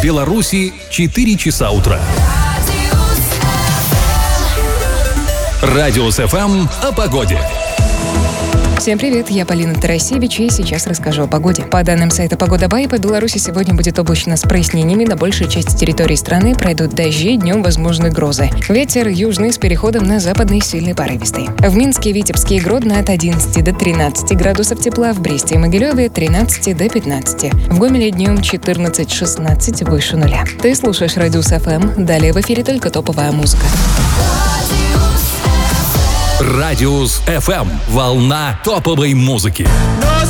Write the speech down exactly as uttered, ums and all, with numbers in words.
В Беларуси четыре часа утра. Радиус эф эм о погоде. Всем привет, я Полина Тарасевич, и сейчас расскажу о погоде. По данным сайта «Погода Бай», по Беларуси сегодня будет облачно с прояснениями. На большей части территории страны пройдут дожди, днем возможны грозы. Ветер южный с переходом на западный, сильный порывистый. В Минске, Витебске и Гродно от одиннадцати до тринадцати градусов тепла, в Бресте и Могилеве тринадцати до пятнадцати. В Гомеле днем четырнадцать-шестнадцать, выше нуля. Ты слушаешь Радиус эф эм, далее в эфире только топовая музыка. Радиус эф эм. Волна топовой музыки.